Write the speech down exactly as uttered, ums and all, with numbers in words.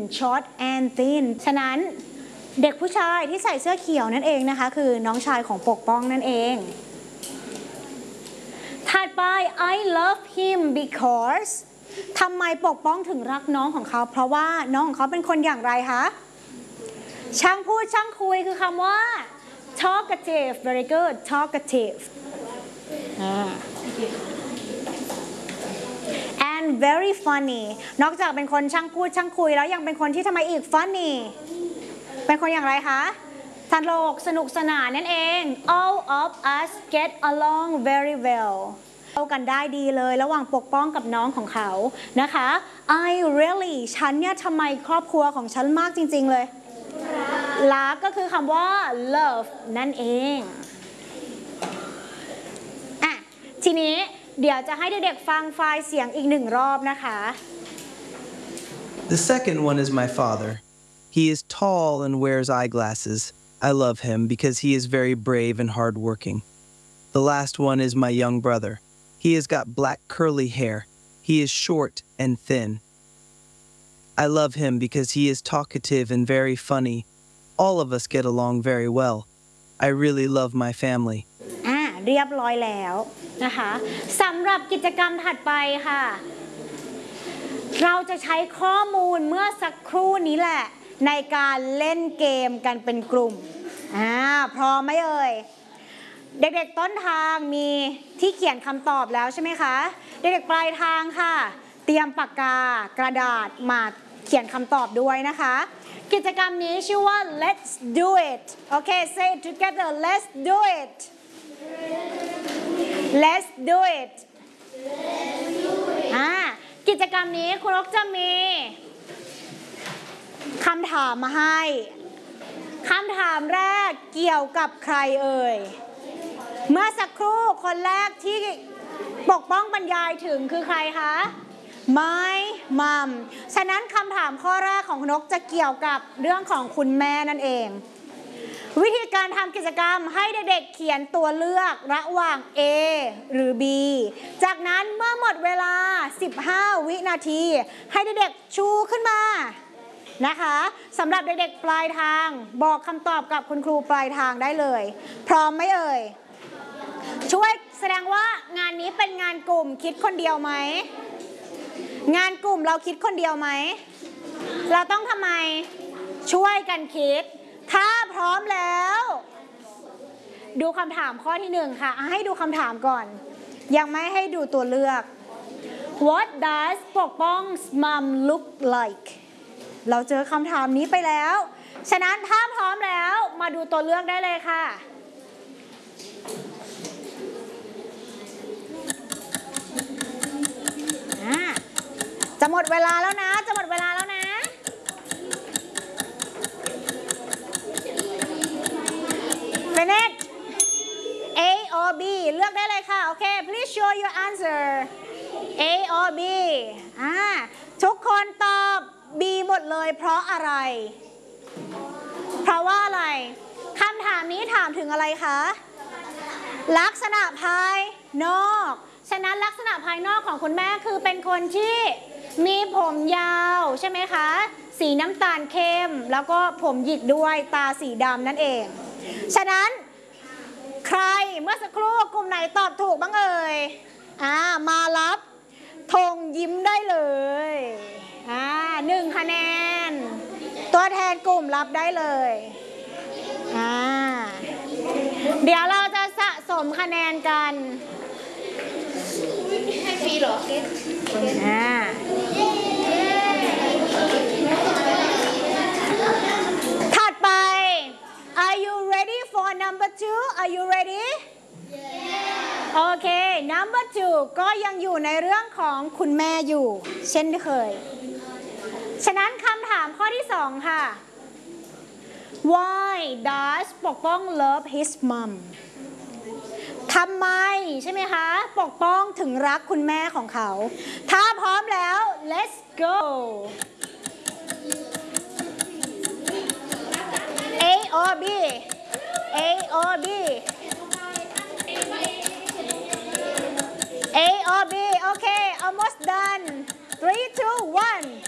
short and thin ฉะนั้นเด็กผู้ชายที่ใส่เสื้อเขียวนั่นเองนะคะคือน้องชายของปกป้องนั่นเองถัดไป I love him because ทำไมปกป้องถึงรักน้องของเขาเพราะว่าน้องของเขาเป็นคนอย่างไรคะช่างพูดช่างคุยคือคำว่า talkative very good talkative and very funny นอกจากเป็นคนช่างพูดช่างคุยแล้วยังเป็นคนที่ทำไมอีก funny เป็นคนอย่างไรคะตลกสนุกสนานนั่นเอง all of us get along very well เข้ากันได้ดีเลยระหว่างปกป้องกับน้องของเขานะคะ I really ฉันเนี่ยทำไมครอบครัวของฉันมากจริงๆเลยรักก็คือคำว่า love นั่นเองอ่ะทีนี้เดี๋ยวจะให้เด็กๆฟังไฟล์เสียงอีกหนึ่งรอบนะคะ The second one is my father. He is tall and wears eyeglasses. I love him because he is very brave and hardworking. The last one is my young brother. He has got black curly hair. He is short and thin. I love him because he is talkative and very funny. All of us get along very well. I really love my family. อ่าเรียบร้อยแล้วนะคะสำหรับกิจกรรมถัดไปค่ะเราจะใช้ข้อมูลเมื่อสักครู่นี้แหละในการเล่นเกมกันเป็นกลุ่มอ่าพร้อมไหมเอ่ยเด็กๆต้นทางมีที่เขียนคำตอบแล้วใช่ไหมคะเด็กๆปลายทางค่ะเตรียมปากกากระดาษมาเขียนคำตอบด้วยนะคะกิจกรรมนี้ชื่อว่า let's do it โอเค say it together let's do it let's do it อ่ากิจกรรมนี้ครูนกจะมีคำถามมาให้คำถามแรกเกี่ยวกับใครเอ่ยเมื่อสักครู่คนแรกที่ปกป้องบรรยายถึงคือใครคะ my mom ฉะนั้นคำถามข้อแรกของคุณนกจะเกี่ยวกับเรื่องของคุณแม่นั่นเองวิธีการทำกิจกรรมให้เด็กๆเขียนตัวเลือกระหว่าง A หรือ B จากนั้นเมื่อหมดเวลาสิบห้าวินาทีให้เด็กๆชูขึ้นมานะคะสำหรับเด็กๆปลายทางบอกคำตอบกับคุณครูปลายทางได้เลยพร้อมไหมเอ่ยช่วยแสดงว่างานนี้เป็นงานกลุ่มคิดคนเดียวไหมงานกลุ่มเราคิดคนเดียวไหมเราต้องทำไมช่วยกันคิดถ้าพร้อมแล้วดูคำถามข้อที่หนึ่งค่ะให้ดูคำถามก่อนยังไม่ให้ดูตัวเลือก What does ปกป้อง mom look like เราเจอคำถามนี้ไปแล้วฉะนั้นถ้าพร้อมแล้วมาดูตัวเลือกได้เลยค่ะจะหมดเวลาแล้วนะจะหมดเวลาแล้วนะFinish A or B เลือกได้เลยค่ะโอเค please show your answer A or B อ่าทุกคนตอบ B หมดเลยเพราะอะไรเพราะว่าอะไรคำถามนี้ถามถึงอะไรคะลักษณะภายนอกฉะนั้นลักษณะภายนอกของคุณแม่คือเป็นคนที่มีผมยาวใช่ไหมคะสีน้ำตาลเข้มแล้วก็ผมหยิกด้วยตาสีดำนั่นเองฉะนั้นใครเมื่อสักครู่กลุ่มไหนตอบถูกบ้างเอ่ยอ่ามารับธงยิ้มได้เลยอ่าหนึ่งคะแนนตัวแทนกลุ่มรับได้เลยอ่าเดี๋ยวเราจะสะสมคะแนนกันให้ฟรีเหรออ่าถัดไป Are you ready for number two Are you readyโอเค number two ก็ยังอยู่ในเรื่องของคุณแม่อยู่เช่นเคยฉะนั้นคำถามข้อที่สองค่ะ Why does ปกป้อง love his mom ทำไมใช่ไหมคะปกป้องถึงรักคุณแม่ของเขาถ้าพร้อมแล้ว let's go A or B A or B A or B okay almost done three two one